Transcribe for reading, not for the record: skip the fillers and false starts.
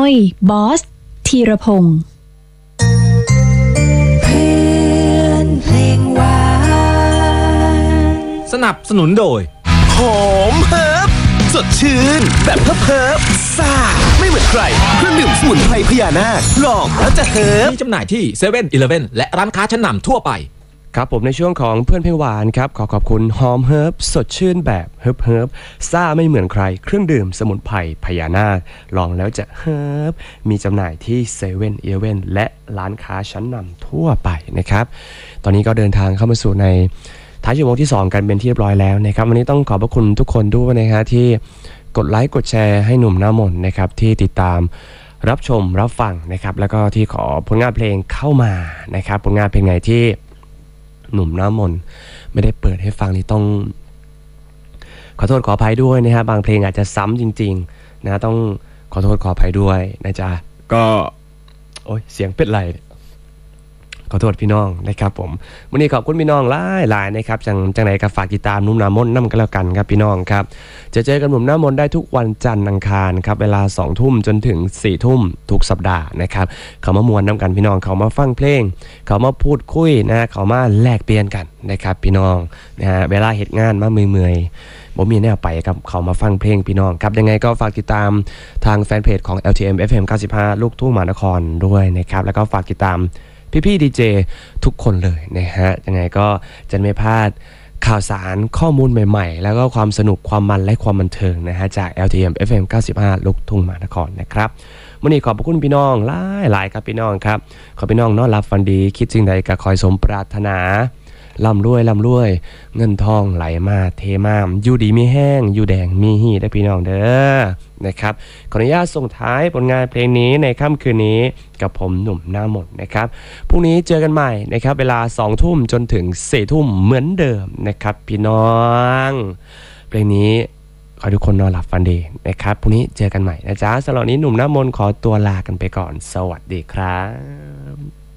ยบอสธีรพงศ์เพื่อนเพลงหวานสนับสนุนโดยหอมเฮิร์บสดชื่นแบบเฮิร์บซ่าไม่เหมือนใครเครื่องดื่มสมุนไพรพญานาคลองแล้วจะเฮิร์บมีจำหน่ายที่7 e เ e ่ e อและร้านค้าชั้นนำทั่วไปครับผมในช่วงของเพื่อนเพลงหวานครับขอบคุณหอมเฮิร์บสดชื่นแบบเฮิร์บซ่าไม่เหมือนใครเครื่องดื่มสมุนไพรพญานาคลองแล้วจะเฮิร์บมีจำหน่ายที่7 e เ e ่ e และร้านค้าชั้นนำทั่วไปนะครับตอนนี้ก็เดินทางเข้ามาสู่ในท้ายชั่วโมงที่2กันเป็นที่เรียบร้อยแล้วนะครับวันนี้ต้องขอบพระคุณทุกคนด้วยนะฮะที่กดไลค์กดแชร์ให้หนุ่มหน้ามนต์นะครับที่ติดตามรับชมรับฟังนะครับแล้วก็ที่ขอผลงานเพลงเข้ามานะครับผลงานเพลงไหนที่หนุ่มหน้ามนต์ไม่ได้เปิดให้ฟังนี่ต้องขอโทษขออภัยด้วยนะฮะบางเพลงอาจจะซ้ำจริงๆนะต้องขอโทษขออภัยด้วยนะจ๊ะก็โอ้ยเสียงเป็นไรขอโทษพี่น้องนะครับผมวันนี้ขอบคุณพี่น้องหลายนะครับจังไหนก็ฝากติดตามหนุ่มหน้ามนต์นำกันแล้วกันครับพี่น้องครับจะเจอกันหนุ่มหน้ามนต์ได้ทุกวันจันทร์อังคารครับเวลา 20:00 นจนถึง 4:00 นทุกสัปดาห์นะครับเขามามวนนำกันพี่น้องเขามาฟังเพลงเขามาพูดคุยนะเขามาแลกเปลี่ยนกันนะครับพี่น้องนะฮะเวลาเหตุงานมาเมื่อยบ่มีแนวไปครับเขามาฟังเพลงพี่น้องครับยังไงก็ฝากติดตามทางแฟนเพจของ LTM FM 95ลูกทุ่งมหานครด้วยนะครับแล้วก็ฝากติดตามพี่ดีเจทุกคนเลยนะฮะยังไงก็จะไม่พลาดข่าวสารข้อมูลใหม่ๆแล้วก็ความสนุกความมันและความบันเทิงนะฮะจาก LTM FM 95ลูกทุ่งมหานครนะครับวันนี้ขอบพระคุณพี่น้องหลายครับพี่น้องครับขอพี่น้องนอนหลับฝันดีคิดสิ่งใดก็ขอให้สมปรารถนาร่ำรวยเงินทองไหลมาเทมาอยู่ดีมีแห้งอยู่แดงมีหีได้พี่น้องเด้อนะครับขออนุญาตส่งท้ายผลงานเพลงนี้ในค่ำคืนนี้กับผมหนุ่มหน้ามนต์นะครับพรุ่งนี้เจอกันใหม่นะครับเวลา 20:00 นจนถึง 4:00 นเหมือนเดิมนะครับพี่น้องเพลงนี้ขอทุกคนนอนหลับฝันดีนะครับพรุ่งนี้เจอกันใหม่นะจ๊ะสำหรับนี้หนุ่มหน้ามนต์ขอตัวลากันไปก่อนสวัสดีครับ